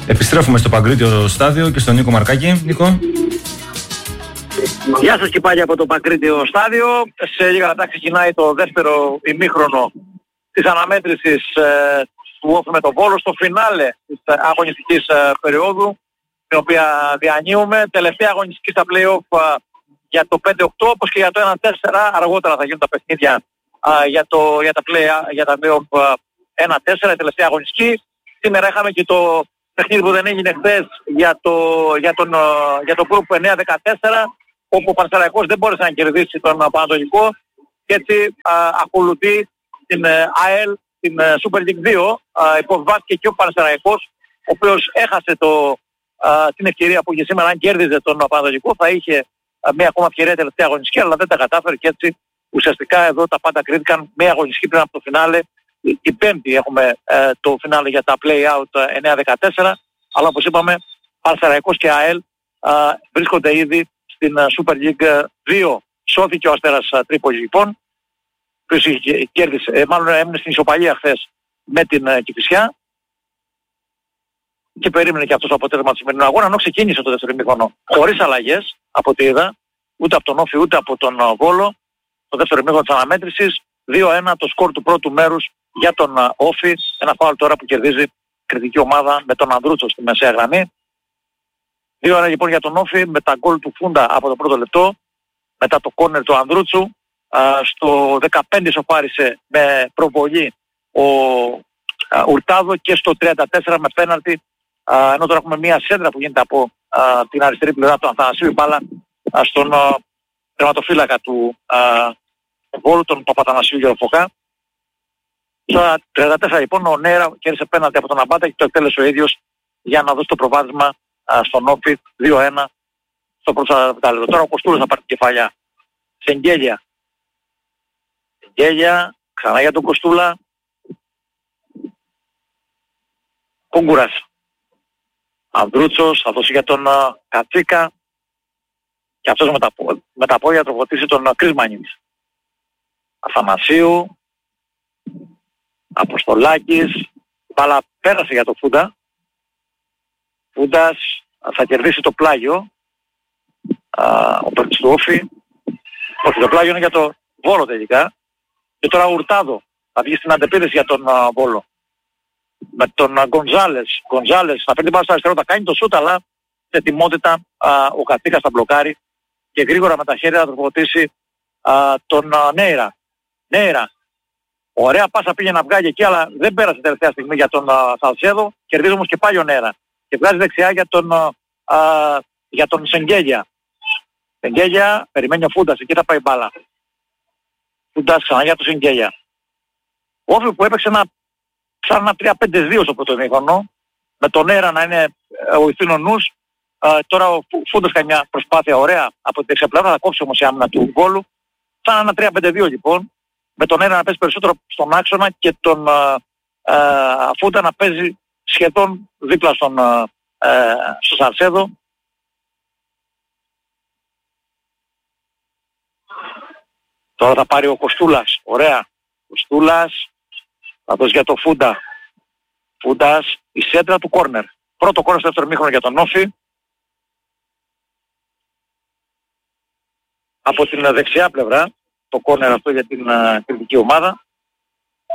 Επιστρέφουμε στο Παγκρίτιο στάδιο και στον Νίκο Μαρκάκη. Νίκο. Γεια σας και πάλι από το Παγκρίτιο στάδιο. Σε λίγα λεπτά ξεκινάει το δεύτερο ημίχρονο της αναμέτρησης του Όφη με τον Βόλο στο φινάλε της αγωνιστικής περίοδου, την οποία διανύουμε. Τελευταία αγωνιστική στα play-off για το 5-8, όπως και για το 1-4. Αργότερα θα γίνουν τα παιχνίδια για τα play-off 1-4, η τελευταία αγωνιστική. Σήμερα είχαμε και το παιχνίδι που δεν έγινε χθες για το group 9-14, όπου ο Πανσεραϊκός δεν μπόρεσε να κερδίσει τον Πανατολικό και έτσι ακολουθεί την ΑΕΛ, την Super League 2. Υποβάθηκε και ο Πανσεραϊκός, ο οποίος έχασε την ευκαιρία που είχε σήμερα. Αν κέρδιζε τον Πανατολικό θα είχε μία ακόμα ευκαιρία τελευταία αγωνιστική, αλλά δεν τα κατάφερε και έτσι ουσιαστικά εδώ τα πάντα κρίθηκαν μία αγωνιστική πριν από το φινάλε. Η πέμπτη έχουμε το φινάλε για τα play-out 9-14, αλλά όπως είπαμε Πανσεραϊκός και ΑΕΛ βρίσκονται ήδη στην Super League 2. Σώθηκε ο Αστέρας Τρίπολης λοιπόν, που κέρδισε, μάλλον έμεινε στην ισοπαλία χθες με την Κηφισιά και περίμενε και αυτός το αποτέλεσμα του σημερινού αγώνα, ενώ ξεκίνησε το δεύτερο ημίχρονο χωρίς αλλαγές από ό,τι είδα, ούτε από τον Όφη ούτε από τον Βόλο. Το δεύτερο ημίχρονο της αναμέτρησης 2-1 το σκορ του πρώτου μέρους για τον Όφη, ένα φάουλ τώρα που κερδίζει κριτική ομάδα με τον Ανδρούτσο στη μεσαία γραμμή. 2-1 λοιπόν για τον Όφη με τα γκολ του Φούντα από το πρώτο λεπτό, μετά το κόρνερ του Ανδρούτσου. Στο 15 σοφάρισε με προβολή ο Ουρτάδο και στο 34 με πέναλτι, ενώ τώρα έχουμε μια σέντρα που γίνεται από την αριστερή πλευρά του Αθανασίου, η μπάλα στον τερματοφύλακα του Βόλου, τον Παπαθανασίου Γεροφοκά. Στα 34 λοιπόν ο Νέρα κέρδισε πέναλτι από τον Αμπάτα και το εκτέλεσε ο ίδιος για να δώσει το προβάδισμα στον Όφη 2-1 στο πρώτο λεπτό. Τώρα ο Κοστούλος θα πάρει την κεφαλιά. Σεγγέλια. Σεγγέλια, ξανά για τον Κοστούλα. Κούγκουρας. Ανδρούτσος, θα δώσει για τον Κατσίκα. Και αυτός με τα πόδια τροφοδοτήσει τον Κρίσμανιτς. Αθανασίου. Αποστολάκης. Μπάλα πέρασε για τον Φούντα. Φούντας θα κερδίσει το πλάγιο. Ο παίκτης του Όφη. Όχι, το πλάγιο είναι για το Βόλο τελικά. Και τώρα ο Ουρτάδο θα βγει στην αντεπίθεση για τον Βόλο. Με τον Γκονζάλες. Γκονζάλες θα παίρνει την μπάλα στο αριστερό, θα κάνει το σούτ, αλλά σε ετοιμότητα ο Κατσίκας θα μπλοκάρει και γρήγορα με τα χέρια θα τροφοδοτήσει τον Νέιρα. Νέιρα. Ωραία πάσα πήγε να βγάλει εκεί, αλλά δεν πέρασε τελευταία στιγμή για τον Σαλσέδο. Κερδίζει όμως και πάλι ο Νέιρα. Και βγάζει δεξιά για τον Σεγγέλια. Σεγγέλια, περιμένει ο Φούντας, εκεί θα πάει μπάλα. Φούντας ξανά για τον Σεγγέλια. Ο Όφη που έπαιξε ένα 3-5-2 στο πρώτο ημίχρονο, με τον Νέιρα να είναι ο ηθήνων νους. Τώρα ο Φούντας κάνει μια προσπάθεια ωραία από την δεξιά πλευρά, θα κόψει όμως η άμυνα του Βόλου. Σαν ένα 3-5-2 λοιπόν, με τον Νέιρα να παίζει περισσότερο στον άξονα και τον Φούντα να παίζει σχεδόν δίπλα στο Σαρσέδο. Τώρα θα πάρει ο Κοστούλας. Ωραία. Κοστούλας θα δώσει για το Φούντα. Φούντας, η σέντρα του κόρνερ. Πρώτο κόρνερ στο δεύτερο μήχρονο για τον Όφη. Από την δεξιά πλευρά, το κόρνερ αυτό για την κριτική ομάδα.